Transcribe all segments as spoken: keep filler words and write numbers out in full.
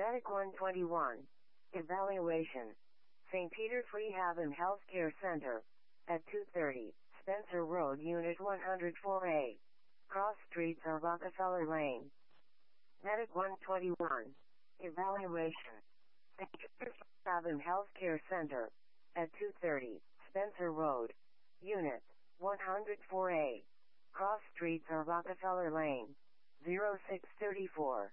Medic one twenty-one. Evaluation. Saint Peter's Rehab and Healthcare Center. At two thirty, Spencer Road, Unit one oh four A. Cross streets are Rockefeller Lane. Medic one twenty-one. Evaluation. Saint Peter's Rehab and Healthcare Center. At two thirty, Spencer Road. Unit one oh four A. Cross streets are Rockefeller Lane. zero six thirty-four.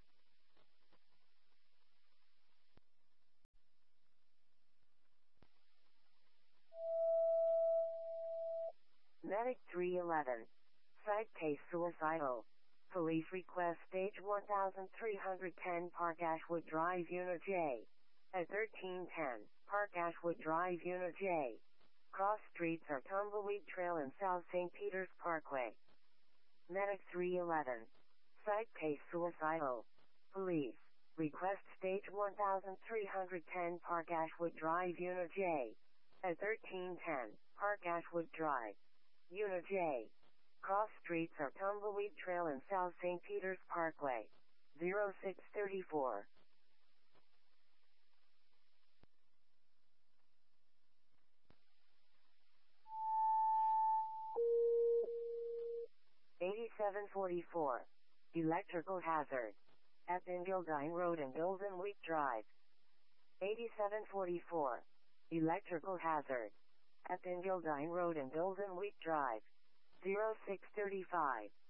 Medic three eleven. Site case suicidal. Police request stage one thousand three hundred ten Park Ashwood Drive Unit J. At thirteen ten, Park Ashwood Drive Unit J. Cross streets are Tumbleweed Trail and South Saint Peter's Parkway. Medic three eleven. Site case suicidal. Police request stage one thousand three hundred ten Park Ashwood Drive Unit J. At thirteen ten, Park Ashwood Drive. Unit J. Cross streets are Tumbleweed Trail and South Saint Peter's Parkway. zero six thirty-four. eighty-seven forty-four. Electrical hazard. At Ingildine Road and Golden Week Drive. eighty-seven forty-four. Electrical hazard. At Ingildine Road and Golden Week Drive. zero six thirty-five.